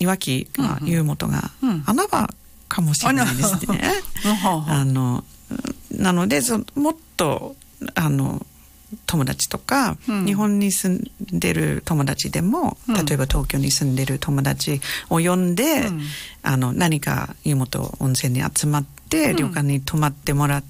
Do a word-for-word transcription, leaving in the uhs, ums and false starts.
いわきが湯本が穴場かもしれないですね。あのなのでそもっとあの友達とか、うん、日本に住んでる友達でも、うん、例えば東京に住んでる友達を呼んで、うん、あの何か湯本温泉に集まって、うん、旅館に泊まってもらっ